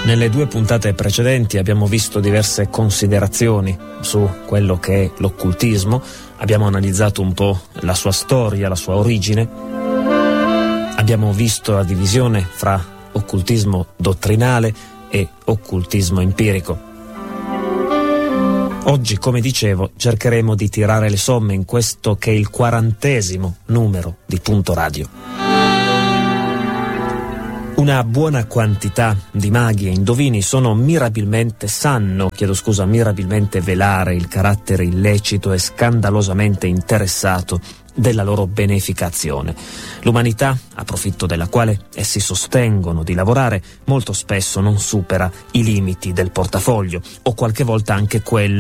Nelle 2 puntate precedenti abbiamo visto diverse considerazioni su quello che è l'occultismo, abbiamo analizzato un po' la sua storia, la sua origine, abbiamo visto la divisione fra occultismo dottrinale e occultismo empirico. Oggi, come dicevo, cercheremo di tirare le somme in questo che è il 40° numero di Punto Radio. Una buona quantità di maghi e indovini sanno mirabilmente velare il carattere illecito e scandalosamente interessato della loro benefica azione. L'umanità, a profitto della quale essi sostengono di lavorare, molto spesso non supera i limiti del portafoglio o qualche volta anche quello